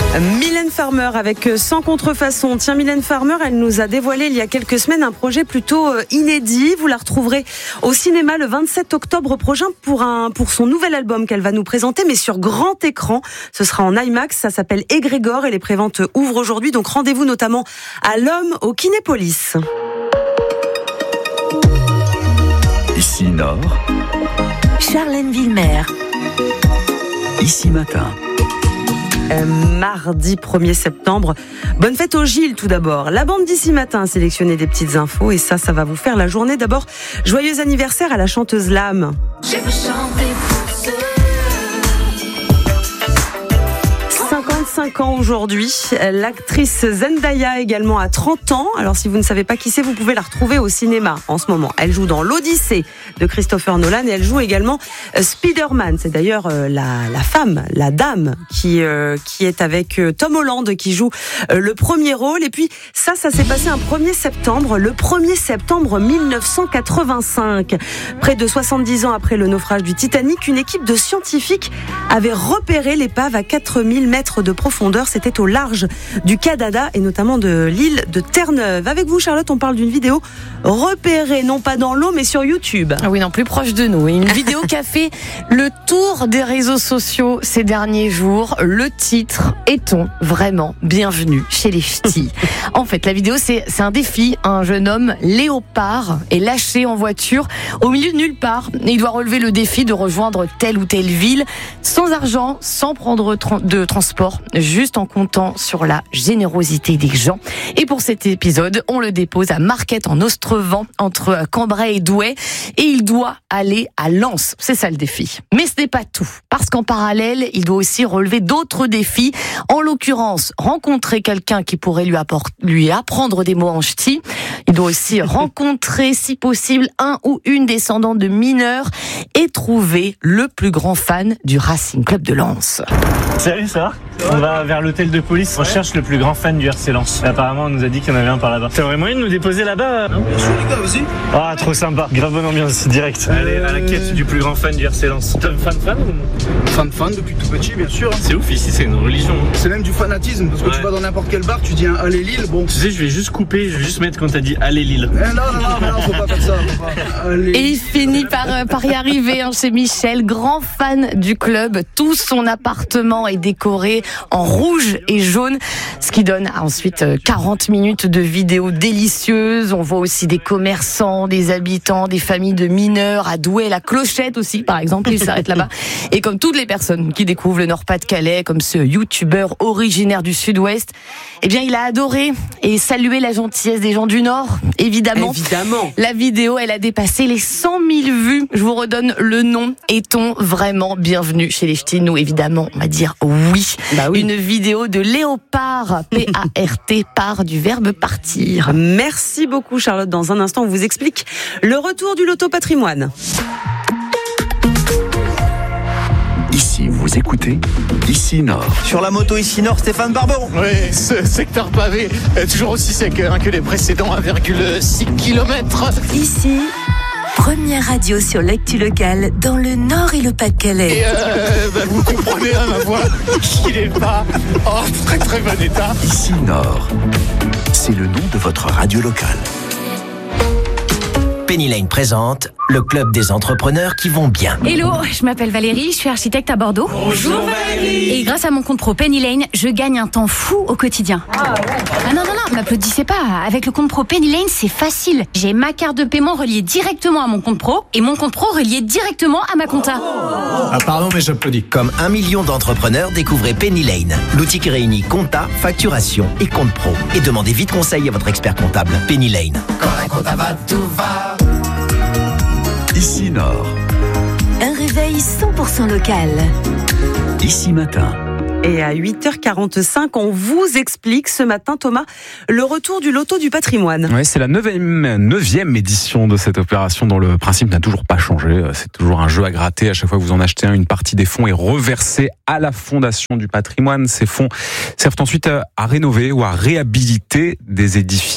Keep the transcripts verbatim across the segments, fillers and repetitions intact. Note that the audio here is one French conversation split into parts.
Mylène Farmer avec Sans contrefaçon. Tiens, Mylène Farmer, elle nous a dévoilé il y a quelques semaines un projet plutôt inédit. Vous la retrouverez au cinéma le vingt-sept octobre prochain pour, un, pour son nouvel album qu'elle va nous présenter, mais sur grand écran. Ce sera en IMAX, ça s'appelle Égrégore et les préventes ouvrent aujourd'hui. Donc rendez-vous notamment à l'Homme au Kinépolis. Ici Nord, Charlène Villemer. Ici Matin. Euh, mardi premier septembre. Bonne fête au Gilles tout d'abord. La bande d'Ici Matin a sélectionné des petites infos et ça, ça va vous faire la journée. D'abord, joyeux anniversaire à la chanteuse Lame. Je veux chanter pour ceux. cinquante-cinq ans aujourd'hui. L'actrice Zendaya également a trente ans. Alors si vous ne savez pas qui c'est, vous pouvez la retrouver au cinéma en ce moment. Elle joue dans l'Odyssée de Christopher Nolan et elle joue également Spider-Man. C'est d'ailleurs la, la femme, la dame qui, euh, qui est avec Tom Holland qui joue le premier rôle. Et puis ça, ça s'est passé un premier septembre, le premier septembre mille neuf cent quatre-vingt-cinq. Près de soixante-dix ans après le naufrage du Titanic, une équipe de scientifiques avait repéré l'épave à quatre mille mètres de profondeur. C'était au large du Canada et notamment de l'île de Terre-Neuve. Avec vous, Charlotte, on parle d'une vidéo repérée, non pas dans l'eau, mais sur YouTube. Ah oui, non, plus proche de nous. Une vidéo qui a fait le tour des réseaux sociaux ces derniers jours. Le titre, est-on vraiment bienvenu chez les ch'tis? En fait, la vidéo, c'est, c'est un défi. Un jeune homme, Léopard, est lâché en voiture au milieu de nulle part. Et il doit relever le défi de rejoindre telle ou telle ville sans argent, sans prendre de transport, juste en comptant sur la générosité des gens. Et pour cet épisode, on le dépose à Marquette en Ostrevent, entre Cambrai et Douai, et il doit aller à Lens. C'est ça le défi. Mais ce n'est pas tout, parce qu'en parallèle, il doit aussi relever d'autres défis. En l'occurrence, rencontrer quelqu'un qui pourrait lui, apporter, lui apprendre des mots en ch'ti. Il doit aussi rencontrer, si possible, un ou une descendante de mineurs et trouver le plus grand fan du Racing Club de Lens. Salut, ça va ? On va vers l'hôtel de police. On cherche le plus grand fan du R C Lens. Apparemment, on nous a dit qu'il y en avait un par là-bas. T'as vraiment moyen de nous déposer là-bas ? Non, bien sûr, les gars, vas-y. Ah, trop sympa. Grave bonne ambiance, direct. Allez, à la quête du plus grand fan du R C Lens. T'es fan fan ou... Fan fan depuis tout petit, bien sûr. C'est ouf, ici, c'est une religion. C'est même du fanatisme, parce que ouais. Tu vas dans n'importe quel bar, tu dis un allez Lille, bon. Tu sais, je vais juste couper, je vais juste mettre quand t'as dit allez Lille. Eh non, non, non, non, faut pas faire ça. Faut pas. Allez. Et il finit par, par y arriver, hein, chez Michel, grand fan du club. Tout son appartement est décoré en rouge et jaune, ce qui donne ensuite quarante minutes de vidéos délicieuses. On voit aussi des commerçants, des habitants, des familles de mineurs, à Douai, la Clochette aussi, par exemple, il s'arrête là-bas. Et comme toutes les personnes qui découvrent le Nord-Pas-de-Calais, comme ce youtubeur originaire du Sud-Ouest, eh bien, il a adoré et salué la gentillesse des gens du Nord, évidemment. Évidemment. La vidéo, elle a dépassé les cent mille vues. Je vous redonne le nom. Est-on vraiment bienvenu chez les ch'tis? Nous, évidemment, on va dire oui. Bah oui. Une vidéo de Léopard, P A R T, part du verbe partir. Merci beaucoup, Charlotte. Dans un instant, on vous explique le retour du Loto Patrimoine. Ici, vous écoutez Ici Nord. Sur la moto Ici Nord, Stéphane Barbon. Oui, ce secteur pavé est toujours aussi sec hein, que les précédents un virgule six kilomètres. Ici, première radio sur l'actu locale dans le Nord et le Pas-de-Calais. Et euh, bah, vous comprenez à ma voix qu'il n'est pas en très très bon état. Ici Nord, c'est le nom de votre radio locale. Penny Lane présente le club des entrepreneurs qui vont bien. Hello, je m'appelle Valérie, je suis architecte à Bordeaux. Bonjour Valérie. Et grâce à mon compte pro Penny Lane, je gagne un temps fou au quotidien. Ah, ouais. ah non, non, non, m'applaudissez pas. Avec le compte pro Penny Lane, c'est facile. J'ai ma carte de paiement reliée directement à mon compte pro et mon compte pro relié directement à ma compta. Ah pardon, mais j'applaudis. Comme un million d'entrepreneurs, découvrez Penny Lane, l'outil qui réunit compta, facturation et compte pro. Et demandez vite conseil à votre expert comptable. Penny Lane. Quand un compta va, tout va. Ici Nord. Un réveil cent pour cent local. Ici Matin. Et à huit heures quarante-cinq, on vous explique ce matin, Thomas, le retour du Loto du Patrimoine. Oui, c'est la neuvième, neuvième édition de cette opération dont le principe n'a toujours pas changé. C'est toujours un jeu à gratter. À chaque fois que vous en achetez un, une partie des fonds est reversée à la Fondation du Patrimoine. Ces fonds servent ensuite à rénover ou à réhabiliter des édifices particuliers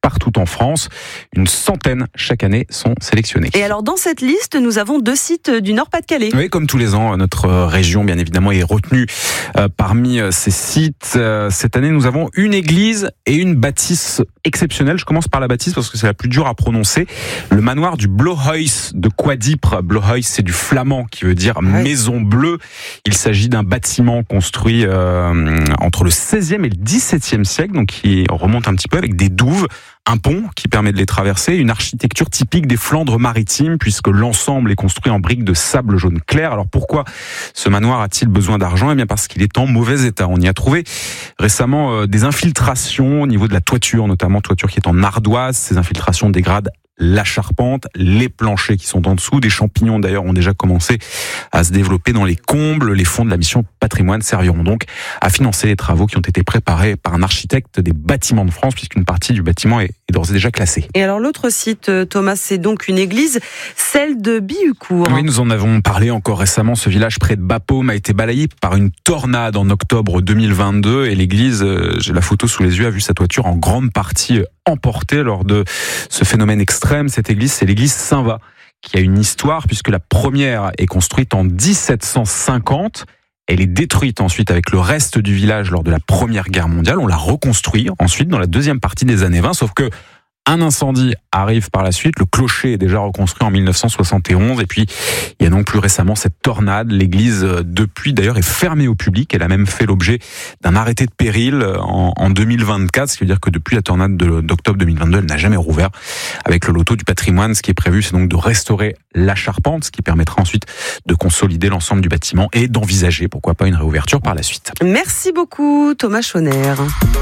partout en France. Une centaine chaque année sont sélectionnés. Et alors dans cette liste, nous avons deux sites du Nord-Pas-de-Calais. Oui, comme tous les ans, notre région bien évidemment est retenue euh, parmi ces sites. Euh, cette année, nous avons une église et une bâtisse exceptionnelle. Je commence par la bâtisse parce que c'est la plus dure à prononcer. Le manoir du Blauhuis de Quadipre. Blauhuis, c'est du flamand qui veut dire ouais. maison bleue. Il s'agit d'un bâtiment construit euh, entre le seizième et le dix-septième siècle, donc qui remonte un petit peu avec des douves, un pont qui permet de les traverser, une architecture typique des Flandres maritimes puisque l'ensemble est construit en briques de sable jaune clair. Alors pourquoi ce manoir a-t-il besoin d'argent ? Eh bien parce qu'il est en mauvais état. On y a trouvé récemment euh, des infiltrations au niveau de la toiture, notamment toiture qui est en ardoise. Ces infiltrations dégradent la charpente, les planchers qui sont en dessous. Des champignons d'ailleurs ont déjà commencé à se développer dans les combles. Les fonds de la mission patrimoine serviront donc à financer les travaux qui ont été préparés par un architecte des bâtiments de France, puisqu'une partie du bâtiment est d'ores et déjà classée. Et alors l'autre site, Thomas, c'est donc une église, celle de Bihucourt. Oui, nous en avons parlé encore récemment. Ce village près de Bapaume a été balayé par une tornade en octobre deux mille vingt-deux et l'église, j'ai la photo sous les yeux, a vu sa toiture en grande partie emportée lors de ce phénomène extrême. Cette église, c'est l'église Saint-Va, qui a une histoire puisque la première est construite en dix-sept cent cinquante. Elle est détruite ensuite avec le reste du village lors de la Première Guerre mondiale. On l'a reconstruit ensuite dans la deuxième partie des années vingt, sauf que un incendie arrive par la suite. Le clocher est déjà reconstruit en mille neuf cent soixante et onze. Et puis, il y a donc plus récemment cette tornade. L'église, depuis d'ailleurs, est fermée au public. Elle a même fait l'objet d'un arrêté de péril en, en deux mille vingt-quatre. Ce qui veut dire que depuis la tornade de, d'octobre deux mille vingt-deux, elle n'a jamais rouvert. Avec le loto du patrimoine, ce qui est prévu, c'est donc de restaurer la charpente, ce qui permettra ensuite de consolider l'ensemble du bâtiment et d'envisager, pourquoi pas, une réouverture par la suite. Merci beaucoup, Thomas Chauner.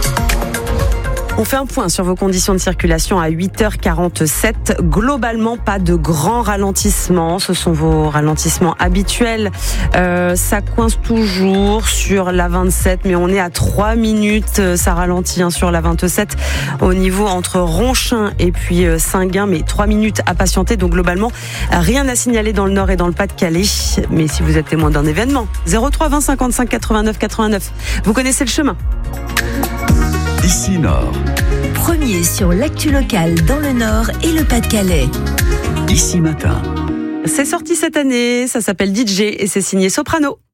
On fait un point sur vos conditions de circulation à huit heures quarante-sept. Globalement, pas de grands ralentissements. Ce sont vos ralentissements habituels. Euh, ça coince toujours sur la vingt-sept, mais on est à trois minutes. Ça ralentit hein, sur la vingt-sept au niveau entre Ronchin et puis Saint-Guin, mais trois minutes à patienter. Donc globalement, rien à signaler dans le Nord et dans le Pas-de-Calais. Mais si vous êtes témoin d'un événement, zéro trois vingt cinquante-cinq quatre-vingt-neuf quatre-vingt-neuf. Vous connaissez le chemin. Ici Nord. Premier sur l'actu locale dans le Nord et le Pas-de-Calais. Ici Matin. C'est sorti cette année, ça s'appelle D J et c'est signé Soprano.